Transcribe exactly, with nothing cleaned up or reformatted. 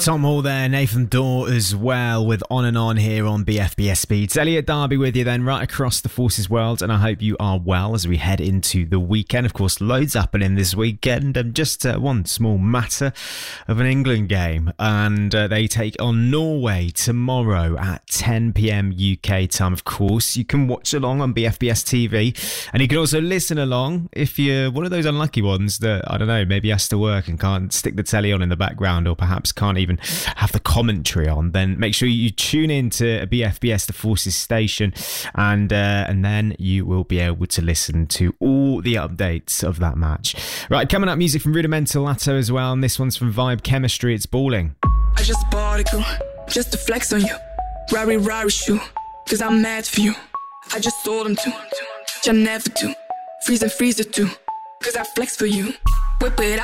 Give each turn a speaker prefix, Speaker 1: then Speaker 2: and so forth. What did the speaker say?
Speaker 1: Tom Hall there, Nathan Dawe as well with On and On here on B F B S Speeds. Elliot Darby with you then right across the Forces world, and I hope you are well as we head into the weekend. Of course, loads happening this weekend, and just uh, one small matter of an England game, and uh, they take on Norway tomorrow at ten p.m. U K time. Of course, you can watch along on B F B S T V, and you can also listen along if you're one of those unlucky ones that, I don't know, maybe has to work and can't stick the telly on in the background, or perhaps can't even have the commentary on. Then make sure you tune in to B F B S, the Forces station, and uh, and then you will be able to listen to all the updates of that match. Right, coming up, music from Rudimental Lato as well, and this one's from Vibe Chemistry. It's Balling.
Speaker 2: I just bought a girl just to flex on you. Rari Rari shoe, cause I'm mad for you. I just sold them to, you never do. Freeze and freezer too, cause I flex for you. Whip it